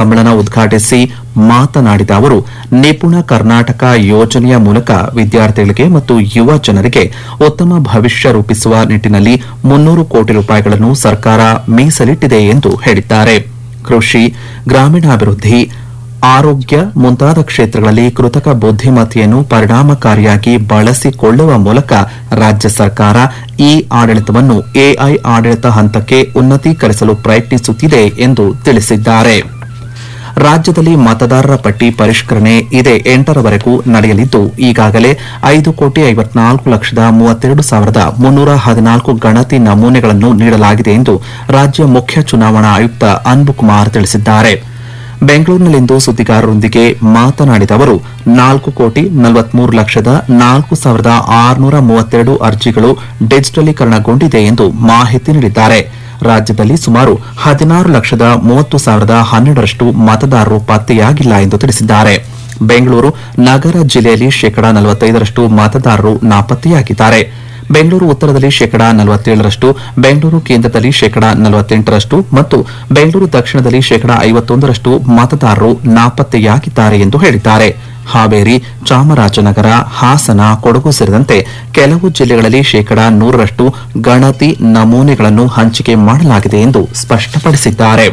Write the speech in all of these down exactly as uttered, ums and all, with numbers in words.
ಸಮ್ಮೇಳನ ಉದ್ಘಾಟಿಸಿ ಮಾತನಾಡಿದ ಅವರು ನಿಪುಣ ಕರ್ನಾಟಕ ಯೋಜನೆಯ ಮೂಲಕ ವಿದ್ಯಾರ್ಥಿಗಳಿಗೆ ಮತ್ತು ಯುವ ಜನರಿಗೆ ಉತ್ತಮ ಭವಿಷ್ಯ ರೂಪಿಸುವ ನಿಟ್ಟಿನಲ್ಲಿ ಮುನ್ನೂರು ಕೋಟಿ ರೂಪಾಯಿಗಳನ್ನು ಸರ್ಕಾರ ಮೀಸಲಿಟ್ಟಿದೆ ಎಂದು ಹೇಳಿದ್ದಾರೆ. ಕೃಷಿ, ಗ್ರಾಮೀಣಾಭಿವೃದ್ಧಿ, ಆರೋಗ್ಯ ಮುಂತಾದ ಕ್ಷೇತ್ರಗಳಲ್ಲಿ ಕೃತಕ ಬುದ್ದಿಮತ್ತೆಯನ್ನು ಪರಿಣಾಮಕಾರಿಯಾಗಿ ಬಳಸಿಕೊಳ್ಳುವ ಮೂಲಕ ರಾಜ್ಯ ಸರ್ಕಾರ ಇ ಆಡಳಿತವನ್ನು ಎಐ ಆಡಳಿತ ಹಂತಕ್ಕೆ ಉನ್ನತೀಕರಿಸಲು ಪ್ರಯತ್ನಿಸುತ್ತಿದೆ ಎಂದು ತಿಳಿಸಿದ್ದಾರೆ. ರಾಜ್ಯದಲ್ಲಿ ಮತದಾರರ ಪಟ್ಟಿ ಪರಿಷ್ಕರಣೆ ಇದೇ ಎಂಟರವರೆಗೂ ನಡೆಯಲಿದ್ದು ಈಗಾಗಲೇ ಐದು ಕೋಟಿ ಐವತ್ನಾಲ್ಕು ಲಕ್ಷದ ಮೂವತ್ತೆರಡು ಸಾವಿರದ ಮುನ್ನೂರ ಹದಿನಾಲ್ಕು ಗಣತಿ ನಮೂನೆಗಳನ್ನು ನೀಡಲಾಗಿದೆ ಎಂದು ರಾಜ್ಯ ಮುಖ್ಯ ಚುನಾವಣಾ ಆಯುಕ್ತ ಅನ್ಬುಕುಮಾರ್ ತಿಳಿಸಿದ್ದಾರೆ. ಬೆಂಗಳೂರಿನಲ್ಲಿಂದು ಸುದ್ದಿಗಾರರೊಂದಿಗೆ ಮಾತನಾಡಿದ ಅವರು ನಾಲ್ಕು ಕೋಟಿ ನಲವತ್ಮೂರು ಲಕ್ಷದ ನಾಲ್ಕು ಸಾವಿರದ ಆರುನೂರ ಮೂವತ್ತೆರಡು ಅರ್ಜಿಗಳು ಡಿಜಿಟಲೀಕರಣಗೊಂಡಿದೆ ಎಂದು ಮಾಹಿತಿ ನೀಡಿದ್ದಾರೆ. ರಾಜ್ಯದಲ್ಲಿ ಸುಮಾರು ಹದಿನಾರು ಲಕ್ಷದ ಮೂವತ್ತು ಸಾವಿರದ ಹನ್ನೆರಡರಷ್ಟು ಮತದಾರರು ಪತ್ತೆಯಾಗಿಲ್ಲ ಎಂದು ತಿಳಿಸಿದ್ದಾರೆ. ಬೆಂಗಳೂರು ನಗರ ಜಿಲ್ಲೆಯಲ್ಲಿ ಶೇಕಡಾ ನಲವತ್ತೈದರಷ್ಟು ಮತದಾರರು ನಾಪತ್ತೆಯಾಗಿದ್ದಾರೆ. ಬೆಂಗಳೂರು ಉತ್ತರದಲ್ಲಿ ಶೇಕಡಾ ನಲವತ್ತೇಳರಷ್ಟು, ಬೆಂಗಳೂರು ಕೇಂದ್ರದಲ್ಲಿ ಶೇಕಡಾ ನಲವತ್ತೆಂಟರಷ್ಟು ಮತ್ತು ಬೆಂಗಳೂರು ದಕ್ಷಿಣದಲ್ಲಿ ಶೇಕಡಾ ಐವತ್ತೊಂದರಷ್ಟು ಮತದಾರರು ನಾಪತ್ತೆಯಾಗಿದ್ದಾರೆ ಎಂದು ಹೇಳಿದ್ದಾರೆ. ಹಾವೇರಿ, ಚಾಮರಾಜನಗರ, ಹಾಸನ, ಕೊಡಗು ಸೇರಿದಂತೆ ಕೆಲವು ಜಿಲ್ಲೆಗಳಲ್ಲಿ ಶೇಕಡಾ ನೂರರಷ್ಟು ಗಣತಿ ನಮೂನೆಗಳನ್ನು ಹಂಚಿಕೆ ಮಾಡಲಾಗಿದೆ ಎಂದು ಸ್ಪಷ್ಟಪಡಿಸಿದ್ದಾರೆ.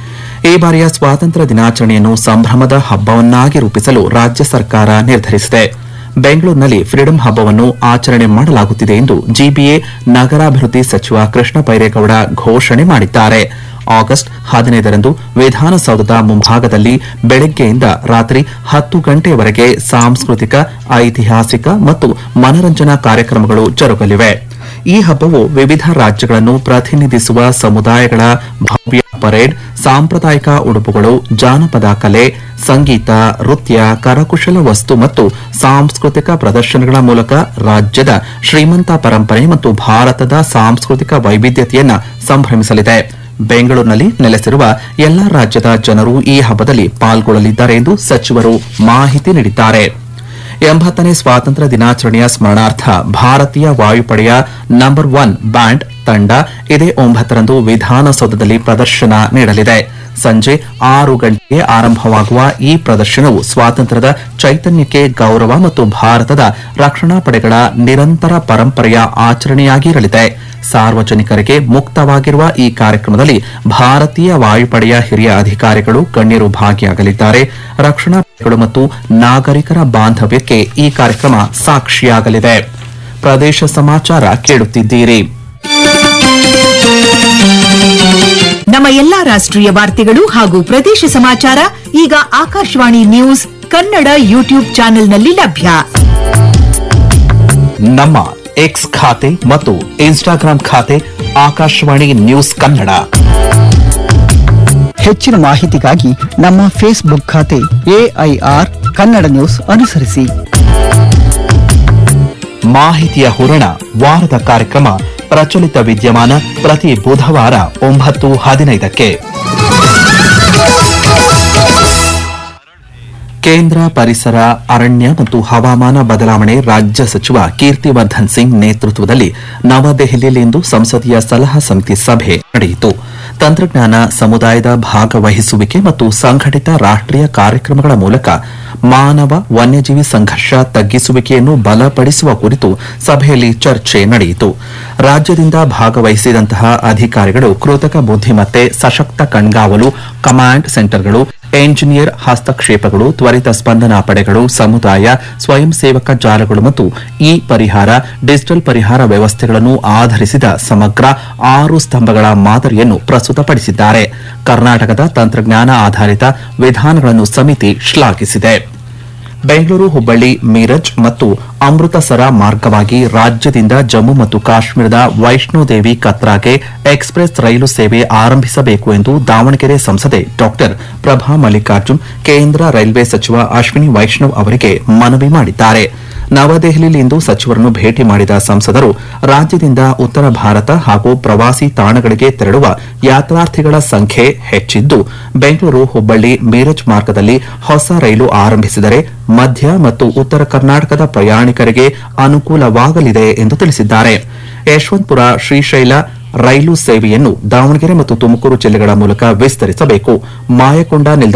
ಈ ಬಾರಿಯ ಸ್ವಾತಂತ್ರ್ಯ ದಿನಾಚರಣೆಯನ್ನು ಸಂಭ್ರಮದ ಹಬ್ಬವನ್ನಾಗಿ ರೂಪಿಸಲು ರಾಜ್ಯ ಸರ್ಕಾರ ನಿರ್ಧರಿಸಿದೆ. ಬೆಂಗಳೂರಿನಲ್ಲಿ ಫ್ರೀಡಂ ಹಬ್ಬವನ್ನು ಆಚರಣೆ ಮಾಡಲಾಗುತ್ತಿದೆ ಎಂದು ಜಿಬಿಎ ನಗರಾಭಿವೃದ್ಧಿ ಸಚಿವ ಕೃಷ್ಣ ಬೈರೇಗೌಡ ಘೋಷಣೆ ಮಾಡಿದ್ದಾರೆ. ಆಗಸ್ಟ್ ಹದಿನೈದರಂದು ವಿಧಾನಸೌಧದ ಮುಂಭಾಗದಲ್ಲಿ ಬೆಳಗ್ಗೆಯಿಂದ ರಾತ್ರಿ ಹತ್ತು ಗಂಟೆಯವರೆಗೆ ಸಾಂಸ್ಕೃತಿಕ, ಐತಿಹಾಸಿಕ ಮತ್ತು ಮನರಂಜನಾ ಕಾರ್ಯಕ್ರಮಗಳು ಜರುಗಲಿವೆ. ಈ ಹಬ್ಬವು ವಿವಿಧ ರಾಜ್ಯಗಳನ್ನು ಪ್ರತಿನಿಧಿಸುವ ಸಮುದಾಯಗಳ ಭವ್ಯ ಪರೇಡ್, ಸಾಂಪ್ರದಾಯಿಕ ಉಡುಪುಗಳು, ಜಾನಪದ ಕಲೆ, ಸಂಗೀತ, ನೃತ್ಯ, ಕರಕುಶಲ ವಸ್ತು ಮತ್ತು ಸಾಂಸ್ಕೃತಿಕ ಪ್ರದರ್ಶನಗಳ ಮೂಲಕ ರಾಜ್ಯದ ಶ್ರೀಮಂತ ಪರಂಪರೆ ಮತ್ತು ಭಾರತದ ಸಾಂಸ್ಕೃತಿಕ ವೈವಿಧ್ಯತೆಯನ್ನು ಸಂಭ್ರಮಿಸಲಿದೆ. ಬೆಂಗಳೂರಿನಲ್ಲಿ ನೆಲೆಸಿರುವ ಎಲ್ಲಾ ರಾಜ್ಯದ ಜನರು ಈ ಹಬ್ಬದಲ್ಲಿ ಪಾಲ್ಗೊಳ್ಳಲಿದ್ದಾರೆ ಎಂದು ಸಚಿವರು ಮಾಹಿತಿ ನೀಡಿದ್ದಾರೆ. ಎಂಬತ್ತನೇ ಸ್ವಾತಂತ್ರ್ಯ ದಿನಾಚರಣೆಯ ಸ್ಮರಣಾರ್ಥ ಭಾರತೀಯ ವಾಯುಪಡೆಯ ನಂಬರ್ ಒನ್ ಬ್ಯಾಂಡ್ ತಂಡ ಇದೇ ಒಂಬತ್ತರಂದು ವಿಧಾನಸೌಧದಲ್ಲಿ ಪ್ರದರ್ಶನ ನೀಡಲಿದೆ. ಸಂಜೆ ಆರು ಗಂಟೆಗೆ ಆರಂಭವಾಗುವ ಈ ಪ್ರದರ್ಶನವು ಸ್ವಾತಂತ್ರ್ಯದ ಚೈತನ್ಯಕ್ಕೆ ಗೌರವ ಮತ್ತು ಭಾರತದ ರಕ್ಷಣಾ ಪಡೆಗಳ ನಿರಂತರ ಪರಂಪರೆಯ ಆಚರಣೆಯಾಗಿರಲಿದೆ. ಸಾರ್ವಜನಿಕರಿಗೆ ಮುಕ್ತವಾಗಿರುವ ಈ ಕಾರ್ಯಕ್ರಮದಲ್ಲಿ ಭಾರತೀಯ ವಾಯುಪಡೆಯ ಹಿರಿಯ ಅಧಿಕಾರಿಗಳು, ಗಣ್ಯರು ಭಾಗಿಯಾಗಲಿದ್ದಾರೆ. ರಕ್ಷಣಾ ಪಡೆಗಳು ಮತ್ತು ನಾಗರಿಕರ ಬಾಂಧವ್ಯಕ್ಕೆ ಈ ಕಾರ್ಯಕ್ರಮ ಸಾಕ್ಷಿಯಾಗಲಿದೆ. ಪ್ರದೇಶ ಸಮಾಚಾರ ಕೇಳುತ್ತಿದ್ದೀರಿ. ನಮ್ಮ ಎಲ್ಲಾ ರಾಷ್ಟ್ರೀಯ ವಾರ್ತೆಗಳು ಹಾಗೂ ಪ್ರದೇಶ ಸಮಾಚಾರ ಈಗ ಆಕಾಶವಾಣಿ ನ್ಯೂಸ್ ಕನ್ನಡ ಯೂಟ್ಯೂಬ್ ಚಾನೆಲ್ನಲ್ಲಿ ಲಭ್ಯ. ನಮ್ಮ ಎಕ್ಸ್ ಖಾತೆ ಮತ್ತು ಇನ್ಸ್ಟಾಗ್ರಾಂ ಖಾತೆ ಆಕಾಶವಾಣಿ ನ್ಯೂಸ್ ಕನ್ನಡ. ಹೆಚ್ಚಿನ ಮಾಹಿತಿಗಾಗಿ ನಮ್ಮ ಫೇಸ್ಬುಕ್ ಖಾತೆ ಎಐಆರ್ ಕನ್ನಡ ನ್ಯೂಸ್ ಅನುಸರಿಸಿ. ಮಾಹಿತಿಯ ಹೂರಣ ವಾರದ ಕಾರ್ಯಕ್ರಮ ಪ್ರಚಲಿತ ವಿದ್ಯಮಾನ ಪ್ರತಿ ಬುಧವಾರ ಒಂಬತ್ತು ಹದಿನೈದಕ್ಕೆ. ಕೇಂದ್ರ ಪರಿಸರ, ಅರಣ್ಯ ಮತ್ತು ಹವಾಮಾನ ಬದಲಾವಣೆ ರಾಜ್ಯ ಸಚಿವ ಕೀರ್ತಿವರ್ಧನ್ ಸಿಂಗ್ ನೇತೃತ್ವದಲ್ಲಿ ನವದೆಹಲಿಯಲ್ಲಿಂದು ಸಂಸದೀಯ ಸಲಹಾ ಸಮಿತಿ ಸಭೆ ನಡೆಯಿತು. ತಂತ್ರಜ್ಞಾನ, ಸಮುದಾಯದ ಭಾಗವಹಿಸುವಿಕೆ ಮತ್ತು ಸಂಘಟಿತ ರಾಷ್ಟೀಯ ಕಾರ್ಯಕ್ರಮಗಳ ಮೂಲಕ ಮಾನವ ವನ್ಯಜೀವಿ ಸಂಘರ್ಷ ತಗ್ಗಿಸುವಿಕೆಯನ್ನು ಬಲಪಡಿಸುವ ಕುರಿತು ಸಭೆಯಲ್ಲಿ ಚರ್ಚೆ ನಡೆಯಿತು. ರಾಜ್ಯದಿಂದ ಭಾಗವಹಿಸಿದಂತಹ ಅಧಿಕಾರಿಗಳು ಕೃತಕ ಬುದ್ದಿಮತ್ತೆ, ಸಶಕ್ತ ಕಣ್ಗಾವಲು ಕಮಾಂಡ್ ಸೆಂಟರ್ಗಳು, ಎಂಜಿನಿಯರ್ ಹಸ್ತಕ್ಷೇಪಗಳು, ತ್ವರಿತ ಸ್ಪಂದನಾ ಪಡೆಗಳು, ಸಮುದಾಯ ಸ್ವಯಂ ಸೇವಕ ಜಾಲಗಳು ಮತ್ತು ಇ ಪರಿಹಾರ, ಡಿಜಿಟಲ್ ಪರಿಹಾರ ವ್ಯವಸ್ಥೆಗಳನ್ನು ಆಧರಿಸಿದ ಸಮಗ್ರ ಆರು ಸ್ತಂಭಗಳ ಮಾದರಿಯನ್ನು ಪ್ರಸ್ತುತಪಡಿಸಿದ್ದಾರೆ. ಕರ್ನಾಟಕದ ತಂತ್ರಜ್ಞಾನ ಆಧಾರಿತ ವಿಧಾನಗಳನ್ನು ಸಮಿತಿ ಶ್ಲಾಘಿಸಿದೆ. ಬೆಂಗಳೂರು, ಹುಬ್ಬಳ್ಳಿ, ಮೀರಜ್ ಮತ್ತು ಅಮೃತಸರ ಮಾರ್ಗವಾಗಿ ರಾಜ್ಯದಿಂದ ಜಮ್ಮು ಮತ್ತು ಕಾಶ್ಮೀರದ ವೈಷ್ಣೋದೇವಿ ಕತ್ರಾಗೆ ಎಕ್ಸ್ಪ್ರೆಸ್ ರೈಲು ಸೇವೆ ಆರಂಭಿಸಬೇಕು ಎಂದು ದಾವಣಗೆರೆ ಸಂಸದೆ ಡಾ ಪ್ರಭಾ ಮಲ್ಲಿಕಾರ್ಜುನ್ ಕೇಂದ್ರ ರೈಲ್ವೆ ಸಚಿವ ಅಶ್ವಿನಿ ವೈಷ್ಣವ್ ಅವರಿಗೆ ಮನವಿ ಮಾಡಿದ್ದಾರೆ. ನವದೆಹಲಿಯಲ್ಲಿಂದು ಸಚಿವರನ್ನು ಭೇಟಿ ಮಾಡಿದ ಸಂಸದರು ರಾಜ್ಯದಿಂದ ಉತ್ತರ ಭಾರತ ಹಾಗೂ ಪ್ರವಾಸಿ ತಾಣಗಳಿಗೆ ತೆರಳುವ ಯಾತ್ರಾರ್ಥಿಗಳ ಸಂಖ್ಯೆ ಹೆಚ್ಚಿದ್ದು, ಬೆಂಗಳೂರು, ಹುಬ್ಬಳ್ಳಿ, ಮೀರಜ್ ಮಾರ್ಗದಲ್ಲಿ ಹೊಸ ರೈಲು ಆರಂಭಿಸಿದರೆ ಮಧ್ಯ ಮತ್ತು ಉತ್ತರ ಕರ್ನಾಟಕದ ಪ್ರಯಾಣಿಕರಿಗೆ ಅನುಕೂಲವಾಗಲಿದೆ ಎಂದು ತಿಳಿಸಿದ್ದಾರೆ. ಯಶವಂತಪುರ ಶ್ರೀಶೈಲ ರೈಲು ಸೇವೆಯನ್ನು ದಾವಣಗೆರೆ ಮತ್ತು ತುಮಕೂರು ಜಿಲ್ಲೆಗಳ ಮೂಲಕ ವಿಸ್ತರಿಸಬೇಕು. ಮಾಯಕೊಂಡ ನಿಲ್ದಾಣ